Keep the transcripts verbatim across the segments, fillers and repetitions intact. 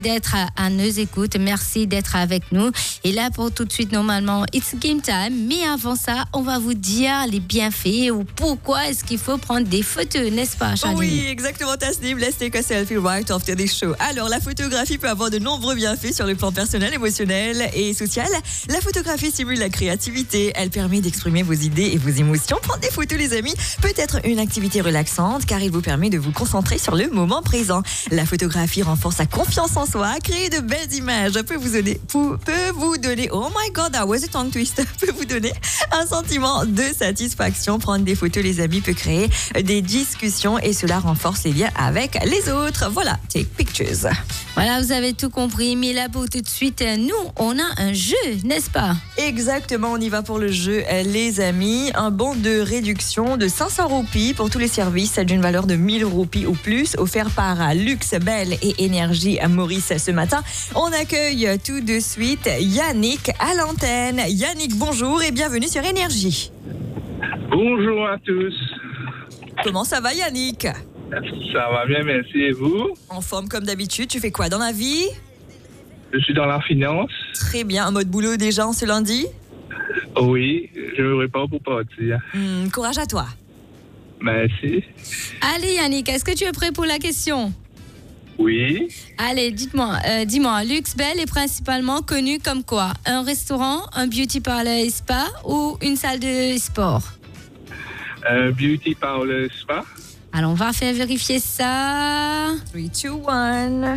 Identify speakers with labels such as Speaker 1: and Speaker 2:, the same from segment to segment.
Speaker 1: d'être à, à nos écoutes. Merci d'être avec nous. Et là, pour tout de suite, normalement, it's game time. Mais avant ça, on va vous dire les bienfaits ou pourquoi est-ce qu'il faut prendre des photos, n'est-ce pas, Charlie?
Speaker 2: Oui, exactement, Tasnim. Let's take a selfie right after this show. Alors, la photographie peut avoir de nombreux bienfaits sur le plan personnel, émotionnel et social. La photographie stimule la créativité. Elle permet d'exprimer vos idées et vos émotions. Prendre des photos, les amis, peut être une activité relaxante car il vous permet de vous concentrer sur le moment présent. La photographie renforce sa confiance en soi, créer de belles images peut vous donner, peut vous donner, oh my god, that was a tongue twister, peut vous donner un sentiment de satisfaction. Prendre des photos, les amis, peut créer des discussions et cela renforce les liens avec les autres. Voilà, take pictures.
Speaker 1: Voilà, vous avez tout compris. Mais là, pour tout de suite, nous, on a un jeu, n'est-ce pas?
Speaker 2: Exactement, on y va pour le jeu, les amis. Un bon de réduction de cinq cents roupies pour tous les services d'une valeur de mille roupies ou plus, offert par Luxe, Bell et Énergie à Maurice ce matin. On accueille tout de suite Yannick à l'antenne. Yannick, bonjour et bienvenue sur Énergie.
Speaker 3: Bonjour à tous.
Speaker 2: Comment ça va, Yannick?
Speaker 3: Ça va bien, merci. Et vous?
Speaker 2: En forme comme d'habitude. Tu fais quoi dans la vie?
Speaker 3: Je suis dans la finance.
Speaker 2: Très bien. Un mode boulot déjà en ce lundi?
Speaker 3: Oui, je me prépare pour partir.
Speaker 2: Mmh, courage à toi.
Speaker 3: Merci.
Speaker 1: Allez, Yannick, est-ce que tu es prêt pour la question?
Speaker 3: Oui.
Speaker 1: Allez, dites-moi, euh, dis-moi, Luxe Bell est principalement connu comme quoi? Un restaurant, un beauty parlor et spa ou une salle de sport?
Speaker 3: Euh, beauty parlor spa.
Speaker 1: Alors, on va faire vérifier ça.
Speaker 2: trois, deux, un.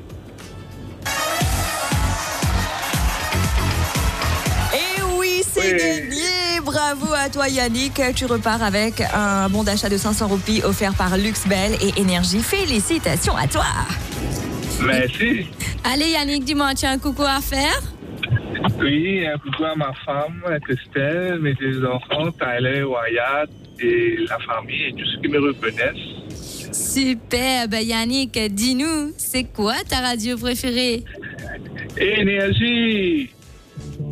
Speaker 2: Et oui, c'est
Speaker 3: Oui.
Speaker 2: gagné. Bravo à toi, Yannick. Tu repars avec un bon d'achat de cinq cents roupies offert par Luxe Bell et Énergie. Félicitations à toi.
Speaker 3: Merci.
Speaker 1: Allez, Yannick, dis-moi, tu as un coucou à faire?
Speaker 3: Oui, un coucou à ma femme, Christelle, mes deux enfants, Tyler, Wyatt et la famille et tous ceux qui me reconnaissent.
Speaker 1: Super, ben Yannick, dis-nous, c'est quoi ta radio préférée?
Speaker 3: Énergie.